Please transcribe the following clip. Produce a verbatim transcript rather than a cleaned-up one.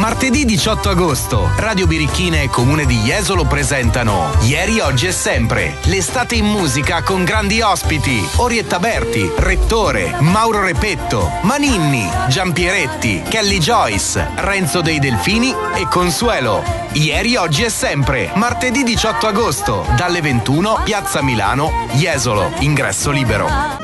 Martedì diciotto agosto, Radio Birichina e Comune di Jesolo presentano Ieri, Oggi e Sempre. L'estate in musica con grandi ospiti. Orietta Berti, Rettore, Mauro Repetto, Maninni, Giampieretti, Kelly Joyce, Renzo dei Delfini e Consuelo. Ieri, Oggi e Sempre. Martedì diciotto agosto, dalle ventuno, Piazza Milano, Jesolo. Ingresso libero.